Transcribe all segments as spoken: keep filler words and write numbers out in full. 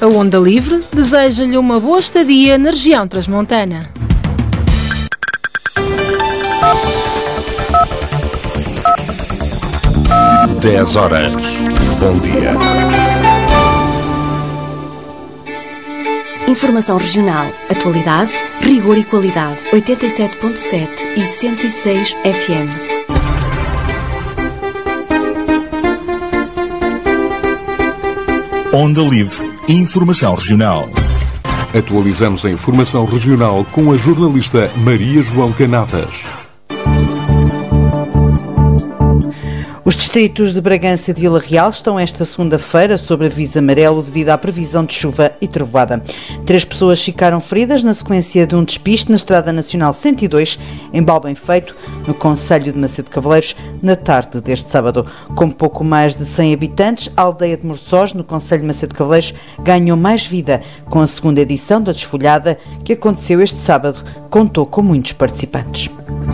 A Onda Livre deseja-lhe uma boa estadia na região transmontana. dez horas. Bom dia. Informação regional, atualidade, rigor e qualidade. oitenta e sete ponto sete e cento e seis F M. Onda Livre. Informação regional. Atualizamos a informação regional com a jornalista Maria João Canadas. Os distritos de Bragança e de Vila Real estão esta segunda-feira sob aviso amarelo devido à previsão de chuva e trovoada. Três pessoas ficaram feridas na sequência de um despiste na Estrada Nacional cento e dois, em Balbem Feito, no concelho de Macedo Cavaleiros, na tarde deste sábado. Com pouco mais de cem habitantes, a aldeia de Morçós, no concelho de Macedo Cavaleiros, ganhou mais vida com a segunda edição da desfolhada, que aconteceu este sábado, contou com muitos participantes.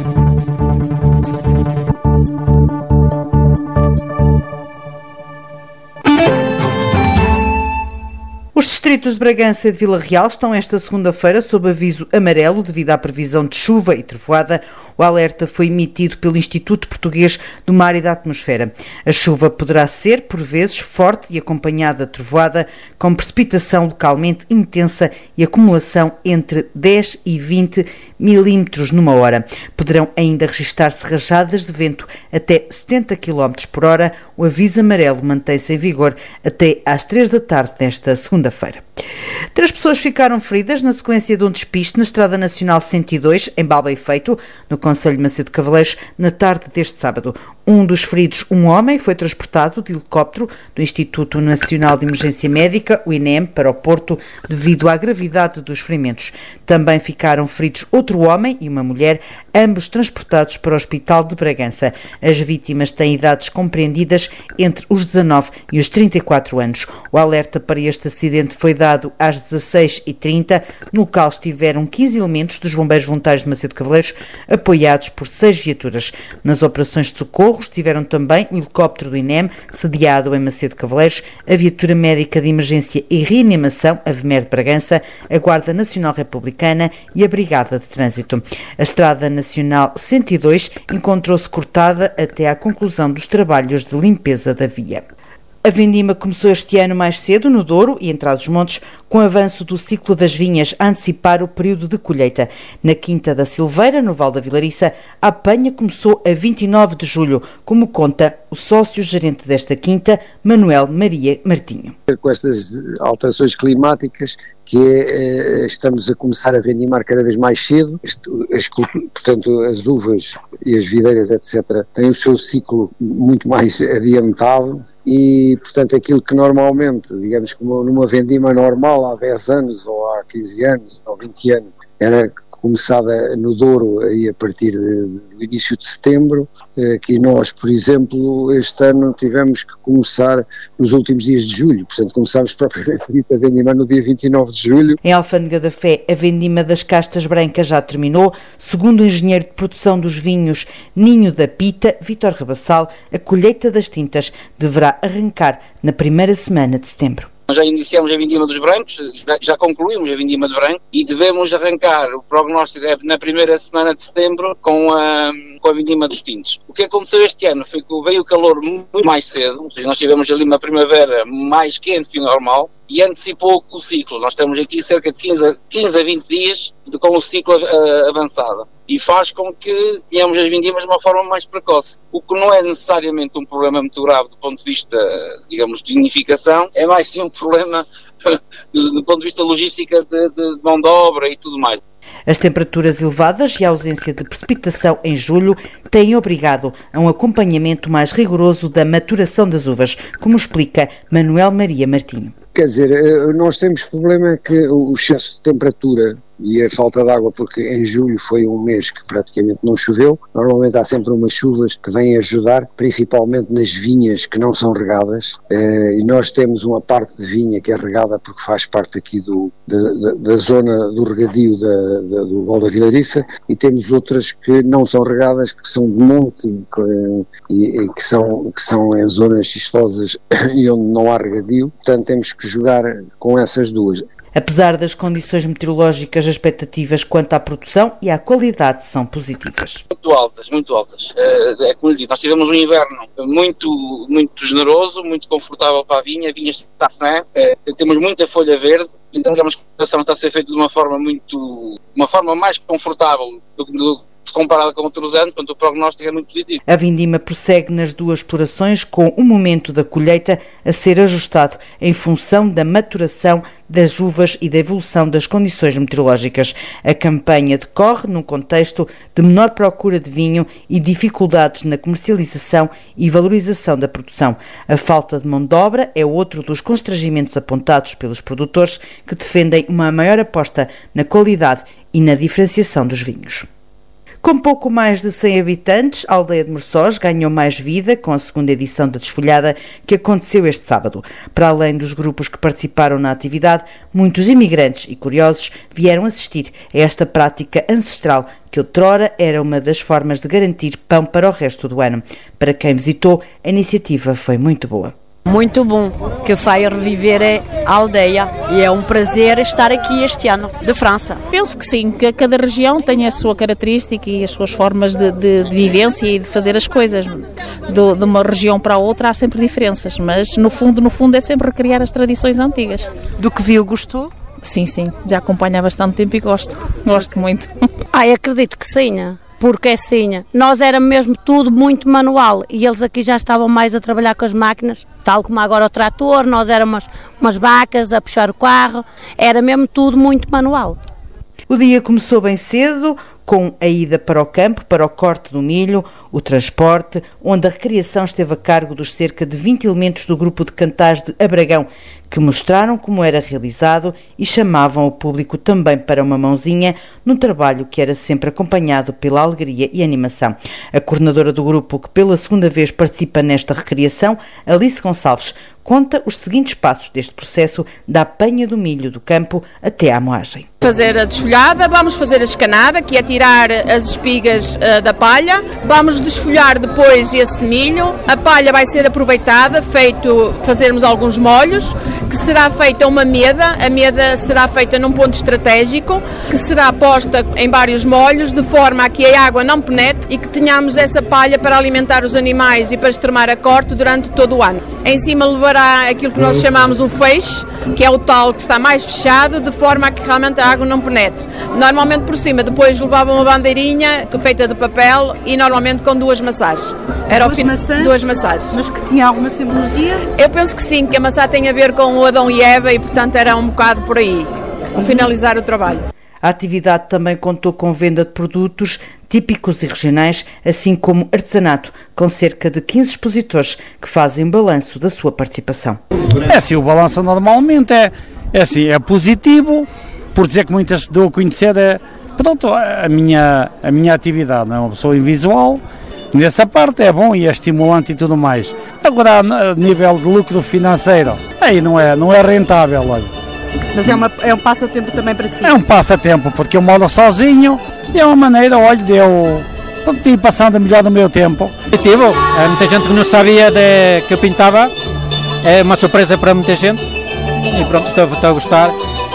Os distritos de Bragança e de Vila Real estão esta segunda-feira sob aviso amarelo devido à previsão de chuva e trovoada. O alerta foi emitido pelo Instituto Português do Mar e da Atmosfera. A chuva poderá ser, por vezes, forte e acompanhada de trovoada, com precipitação localmente intensa e acumulação entre dez e vinte milímetros numa hora. Poderão ainda registar-se rajadas de vento até setenta quilómetros por hora. O aviso amarelo mantém-se em vigor até às três da tarde desta segunda-feira. Três pessoas ficaram feridas na sequência de um despiste na Estrada Nacional cento e dois, em Balbem Feito, no concelho de Macedo Cavaleiros, na tarde deste sábado. Um dos feridos, um homem, foi transportado de helicóptero do Instituto Nacional de Emergência Médica, o I N E M, para o Porto, devido à gravidade dos ferimentos. Também ficaram feridos outro homem e uma mulher, ambos transportados para o Hospital de Bragança. As vítimas têm idades compreendidas entre os dezanove e os trinta e quatro anos. O alerta para este acidente foi dado às dezasseis e trinta. No local estiveram quinze elementos dos Bombeiros Voluntários de Macedo Cavaleiros, apoiados por seis viaturas. Nas operações de socorro estiveram também o helicóptero do I N E M, sediado em Macedo Cavaleiros, a viatura médica de emergência e reanimação, a V M E R de Bragança, a Guarda Nacional Republicana e a Brigada de Trânsito. A Estrada Nacional cento e dois encontrou-se cortada até à conclusão dos trabalhos de limpeza da via. A vindima começou este ano mais cedo no Douro e em Trás-os-Montes, com o avanço do ciclo das vinhas a antecipar o período de colheita. Na Quinta da Silveira, no Val da Vilariça, a apanha começou a vinte e nove de julho, como conta o sócio-gerente desta quinta, Manuel Maria Martinho. Com estas alterações climáticas, que é, estamos a começar a vendimar cada vez mais cedo, as, portanto as uvas e as videiras, etcétera, têm o seu ciclo muito mais adiantado e, portanto, aquilo que normalmente, digamos, como numa vendima normal há dez anos ou há quinze anos ou vinte anos, era começada no Douro aí a partir de, do início de setembro, que nós, por exemplo, este ano tivemos que começar nos últimos dias de julho, portanto começámos propriamente dito a vendima no dia vinte e nove de julho. Em Alfândega da Fé, a vendima das castas brancas já terminou. Segundo o engenheiro de produção dos vinhos Ninho da Pita, Vítor Rabassal, a colheita das tintas deverá arrancar na primeira semana de setembro. Já iniciamos a vindima dos brancos, já concluímos a vindima de branco e devemos arrancar, o prognóstico é na primeira semana de setembro com a, com a vindima dos tintos. O que aconteceu este ano foi que veio o calor muito mais cedo, ou seja, nós tivemos ali uma primavera mais quente que o normal e antecipou o ciclo. Nós temos aqui cerca de quinze a vinte dias de, com o ciclo uh, avançado e faz com que tenhamos as vindimas de uma forma mais precoce. O que não é necessariamente um problema muito grave do ponto de vista, digamos, de vinificação, é mais sim um problema do ponto de vista logística de, de mão de obra e tudo mais. As temperaturas elevadas e a ausência de precipitação em julho têm obrigado a um acompanhamento mais rigoroso da maturação das uvas, como explica Manuel Maria Martinho. Quer dizer, nós temos problema que o excesso de temperatura e a falta de água, porque em julho foi um mês que praticamente não choveu. Normalmente há sempre umas chuvas que vêm ajudar, principalmente nas vinhas que não são regadas, e nós temos uma parte de vinha que é regada porque faz parte aqui do, da, da, da zona do regadio da, da, do Val da Vilariça, e temos outras que não são regadas, que são de monte e, e que, são, que são em zonas xistosas e onde não há regadio, portanto temos que jogar com essas duas. Apesar das condições meteorológicas, as expectativas quanto à produção e à qualidade são positivas. Muito altas, muito altas. É como lhe digo, nós tivemos um inverno muito, muito generoso, muito confortável para a vinha, a vinha está sã, é, temos muita folha verde, então digamos que a produção está a ser feita de uma forma muito, uma forma mais confortável do que se comparada com outros anos, portanto o prognóstico é muito positivo. A vindima prossegue nas duas explorações, com o momento da colheita a ser ajustado em função da maturação das uvas e da evolução das condições meteorológicas. A campanha decorre num contexto de menor procura de vinho e dificuldades na comercialização e valorização da produção. A falta de mão de obra é outro dos constrangimentos apontados pelos produtores, que defendem uma maior aposta na qualidade e na diferenciação dos vinhos. Com pouco mais de cem habitantes, a aldeia de Morçós ganhou mais vida com a segunda edição da Desfolhada, que aconteceu este sábado. Para além dos grupos que participaram na atividade, muitos imigrantes e curiosos vieram assistir a esta prática ancestral, que outrora era uma das formas de garantir pão para o resto do ano. Para quem visitou, a iniciativa foi muito boa. Muito bom, que vai reviver a aldeia, e é um prazer estar aqui este ano, de França. Penso que sim, que cada região tem a sua característica e as suas formas de, de, de vivência e de fazer as coisas. De, de uma região para a outra há sempre diferenças, mas no fundo, no fundo é sempre recriar as tradições antigas. Do que viu, gostou? Sim, sim, já acompanho há bastante tempo e gosto, gosto muito. Ai, acredito que sim. Porque assim, nós era mesmo tudo muito manual e eles aqui já estavam mais a trabalhar com as máquinas, tal como agora o trator, nós éramos umas vacas a puxar o carro, era mesmo tudo muito manual. O dia começou bem cedo, com a ida para o campo, para o corte do milho, o transporte, onde a recriação esteve a cargo dos cerca de vinte elementos do grupo de cantares de Abragão, que mostraram como era realizado e chamavam o público também para uma mãozinha num trabalho que era sempre acompanhado pela alegria e animação. A coordenadora do grupo, que pela segunda vez participa nesta recriação, Alice Gonçalves, conta os seguintes passos deste processo da apanha do milho do campo até à moagem. Fazer a desfolhada, vamos fazer a escanada, que é tirar as espigas uh, da palha, vamos desfolhar depois esse milho, a palha vai ser aproveitada, feito fazermos alguns molhos, que será feita uma meda, a meda será feita num ponto estratégico, que será posta em vários molhos, de forma a que a água não penetre e que tenhamos essa palha para alimentar os animais e para extremar a corte durante todo o ano. Em cima levará aquilo que nós chamamos o feixe, que é o tal que está mais fechado, de forma a que realmente a água não penetre. Normalmente por cima depois levava uma bandeirinha feita de papel e normalmente com duas maçãs. Era duas, fim... maçãs, duas maçãs. Mas que tinha alguma simbologia? Eu penso que sim, que a maçã tem a ver com o Adão e Eva e portanto era um bocado por aí, o finalizar o trabalho. A atividade também contou com venda de produtos típicos e regionais, assim como artesanato, com cerca de quinze expositores que fazem um balanço da sua participação. É assim, o balanço normalmente é, é, assim, é positivo, por dizer que muitas dou a conhecer é, pronto, a minha, a minha atividade, não é uma pessoa invisual, nessa parte é bom e é estimulante e tudo mais. Agora, a nível de lucro financeiro, aí não é, não é rentável, olha. Mas é, uma, é um passatempo também para si? É um passatempo, porque eu moro sozinho e é uma maneira, olha, de eu ir passando melhor no meu tempo. Positivo, é muita gente que não sabia de, que eu pintava, é uma surpresa para muita gente e pronto, estou, estou a gostar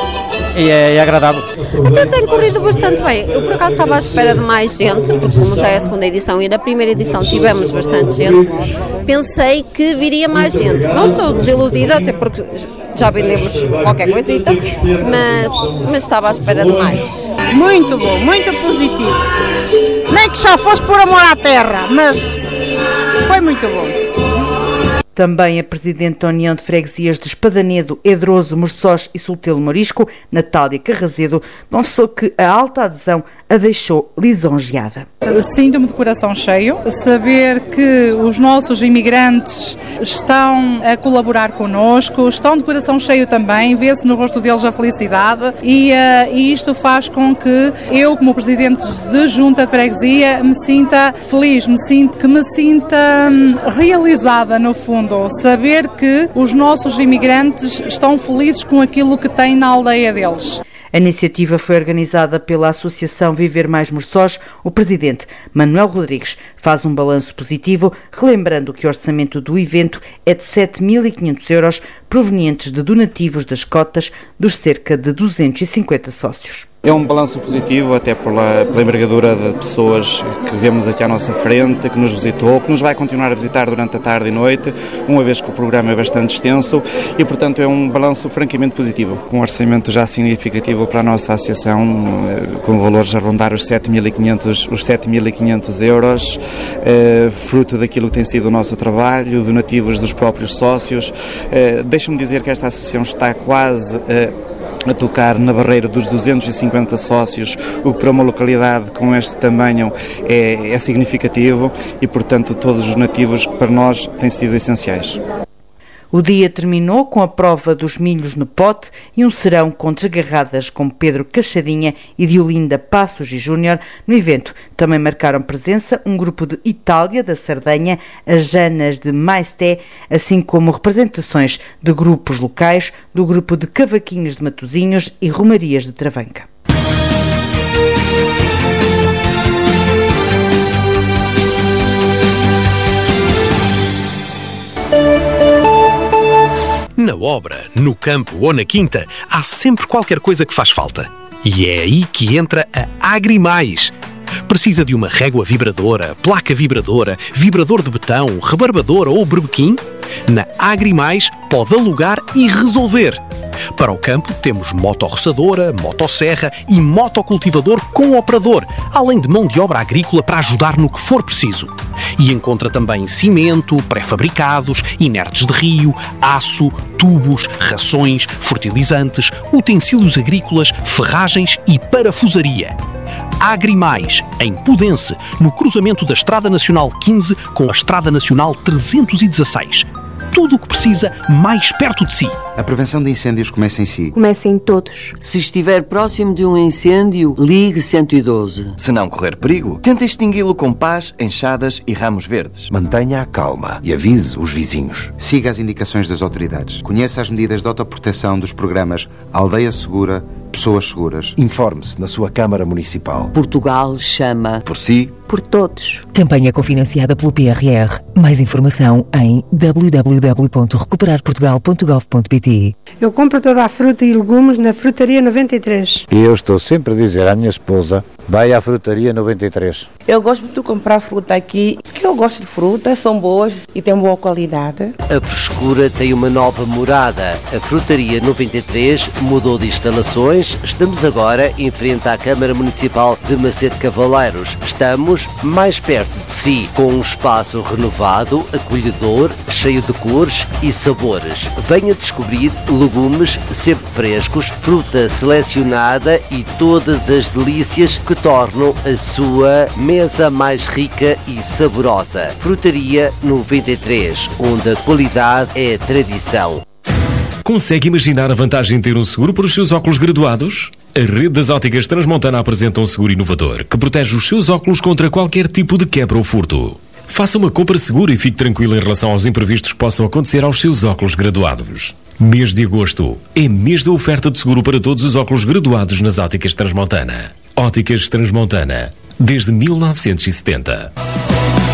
e é, é agradável. Até tem corrido bastante bem. Eu por acaso estava à espera de mais gente, porque como já é a segunda edição e na primeira edição tivemos bastante gente, pensei que viria mais gente. Não estou desiludida, até porque já vendemos qualquer coisita, mas, mas estava à espera de mais. Muito bom, muito positivo. Nem que só fosse por amor à terra, mas foi muito bom. Também a Presidente da União de Freguesias de Espadanedo, Edroso, Morçós e Soltelo Morisco, Natália Carrazedo, confessou que a alta adesão a deixou lisonjeada. Sinto-me de coração cheio, saber que os nossos imigrantes estão a colaborar connosco, estão de coração cheio também, vê-se no rosto deles a felicidade e, uh, e isto faz com que eu, como Presidente de Junta de Freguesia, me sinta feliz, me sinto, que me sinta hum, realizada no fundo, saber que os nossos imigrantes estão felizes com aquilo que têm na aldeia deles. A iniciativa foi organizada pela Associação Viver Mais Morçós. O presidente, Manuel Rodrigues, faz um balanço positivo, relembrando que o orçamento do evento é de sete mil e quinhentos euros, provenientes de donativos das cotas dos cerca de duzentos e cinquenta sócios. É um balanço positivo, até pela, pela envergadura de pessoas que vemos aqui à nossa frente, que nos visitou, que nos vai continuar a visitar durante a tarde e noite, uma vez que o programa é bastante extenso e, portanto, é um balanço francamente positivo, com um orçamento já significativo para a nossa associação, com valores a rondar os sete mil e quinhentos euros, eh, fruto daquilo que tem sido o nosso trabalho, donativos dos próprios sócios. Eh, Deixa-me dizer que esta associação está quase eh, a tocar na barreira dos duzentos e cinquenta sócios, o que para uma localidade com este tamanho é, é significativo e, portanto, todos os nativos para nós têm sido essenciais. O dia terminou com a prova dos milhos no pote e um serão com desgarradas com Pedro Cachadinha e Diolinda Passos e Júnior. No evento também marcaram presença um grupo de Itália, da Sardenha, as Janas de Maesté, assim como representações de grupos locais, do grupo de Cavaquinhos de Matosinhos e Romarias de Travanca. Na obra, no campo ou na quinta, há sempre qualquer coisa que faz falta. E é aí que entra a Agrimais. Precisa de uma régua vibradora, placa vibradora, vibrador de betão, rebarbadora ou berbequim? Na Agrimais pode alugar e resolver. Para o campo temos motorroçadora, motosserra e motocultivador com operador, além de mão de obra agrícola para ajudar no que for preciso. E encontra também cimento, pré-fabricados, inertes de rio, aço, tubos, rações, fertilizantes, utensílios agrícolas, ferragens e parafusaria. Agrimais, em Pudense, no cruzamento da Estrada Nacional quinze com a Estrada Nacional trezentos e dezasseis. Tudo o que precisa mais perto de si. A prevenção de incêndios começa em si. Começa em todos. Se estiver próximo de um incêndio, ligue cento e doze. Se não correr perigo, tente extingui-lo com pás, enxadas e ramos verdes. Mantenha a calma e avise os vizinhos. Siga as indicações das autoridades. Conheça as medidas de autoproteção dos programas Aldeia Segura, Pessoas Seguras. Informe-se na sua Câmara Municipal. Portugal chama. Por si. Por todos. Campanha cofinanciada pelo P R R. Mais informação em w w w ponto recuperar portugal ponto gov ponto p t. Eu compro toda a fruta e legumes na Frutaria noventa e três. E eu estou sempre a dizer à minha esposa, vai à Frutaria noventa e três. Eu gosto de comprar fruta aqui, porque eu gosto de frutas, são boas e têm boa qualidade. A frescura tem uma nova morada. A Frutaria noventa e três mudou de instalações. Estamos agora em frente à Câmara Municipal de Macedo Cavaleiros. Estamos mais perto de si, com um espaço renovado, acolhedor, cheio de cores e sabores. Venha descobrir legumes sempre frescos, fruta selecionada e todas as delícias que tornam a sua mesa mais rica e saborosa. Frutaria noventa e três, onde a qualidade é tradição. Consegue imaginar a vantagem de ter um seguro para os seus óculos graduados? A rede das óticas Transmontana apresenta um seguro inovador que protege os seus óculos contra qualquer tipo de quebra ou furto. Faça uma compra segura e fique tranquilo em relação aos imprevistos que possam acontecer aos seus óculos graduados. Mês de agosto é mês da oferta de seguro para todos os óculos graduados nas óticas Transmontana. Óticas Transmontana, desde mil novecentos e setenta.